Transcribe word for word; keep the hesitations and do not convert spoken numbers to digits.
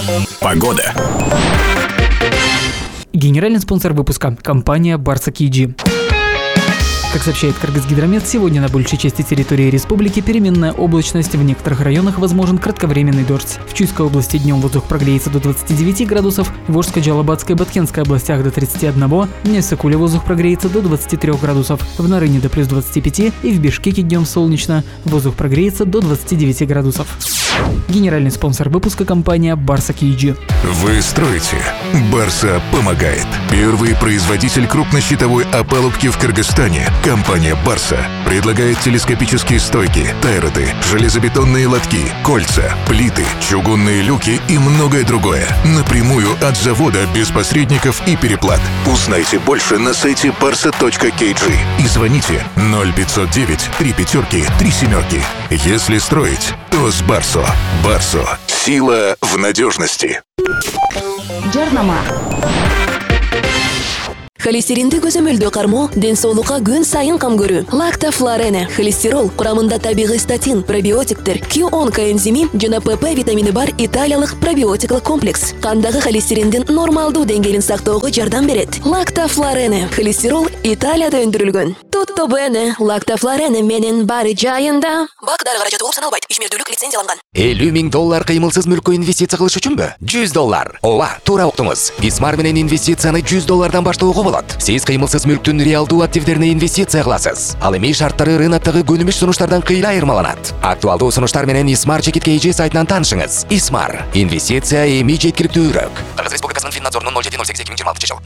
Погода. Генеральный спонсор выпуска – компания Барса Киджи. Как сообщает Кыргызгидромет, сегодня на большей части территории республики переменная облачность, в некоторых районах возможен кратковременный дождь. В Чуйской области днем воздух прогреется до двадцати девяти градусов, в Волжской, Джалабатской и Баткенской областях до тридцати одного, в Несакуле воздух прогреется до двадцати трёх градусов, в Нарыне до плюс двадцати пяти и в Бишкеке днем солнечно, воздух прогреется до двадцати девяти градусов. Генеральный спонсор выпуска – компания Барса Киджи. Вы строите? Барса помогает. Первый производитель крупнощитовой опалубки в Кыргызстане. Компания Барса предлагает телескопические стойки, тайроты, железобетонные лотки, кольца, плиты, чугунные люки и многое другое. Напрямую от завода, без посредников и переплат. Узнайте больше на сайте барса точка кей джи и звоните ноль пятьсот девять три пятерки три семерки. Если строить, то с Барсо. Барсо. Сила в надежности. Жарнама. Холестеринди көзөмөлдө кармоо ден соолукка күн сайын кам көрүү. Лактофлорене холестерол курамында табигый статин, пробиотиктер, кью он коэнзими жана ПП витамини бар италиялык пробиотиклык комплекс кандагы холестериндин нормалдуу деңгээлин сактоого жардам берет. Лактофлорене холестерол Италияда өндүрүлгөн. Tutto bene, Lactaflorene менен баары жайында. Бак дары каражаты болуп саналбайт, ишмердүүлүк лицензияланган. элүү миң доллар кыймылсыз мүлккө инвестиция кылыш үчүнбү? жүз доллар. Ооба, туура уктуңуз. Исмар менен инвестицияны жүз доллардан баштоого болот. Сиз кыймылсыз мүлктүн реалдуу активдерине инвестиция кыласыз. Ал эми шарттары рыноктогу күнүмүш сунуштардан кыйла айырмаланат. Актуалдуу сунуштар менен Исмар чекит кей джи сайтынан таанышыңыз. Исмар. Инвестиция эми жеткиликтүүрөөк. Кыргыз Республикасынын Финнадзорунун ноль жети ноль сегиз эки миң жыйырма алтынчы жыл.